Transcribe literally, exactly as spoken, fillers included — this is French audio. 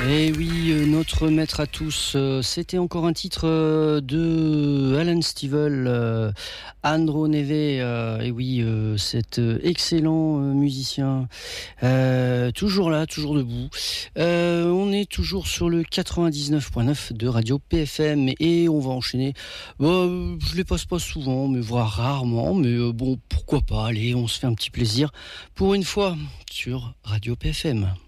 Et oui, euh, notre maître à tous, euh, c'était encore un titre euh, de Alan Stivell, euh, Andro Neve, euh, et oui, euh, cet euh, excellent euh, musicien, euh, toujours là, toujours debout. Euh, on est toujours sur le quatre-vingt-dix-neuf point neuf de Radio P F M et on va enchaîner. Bon, je les passe pas souvent, mais voire rarement, mais euh, bon, pourquoi pas, allez, on se fait un petit plaisir pour une fois sur Radio P F M.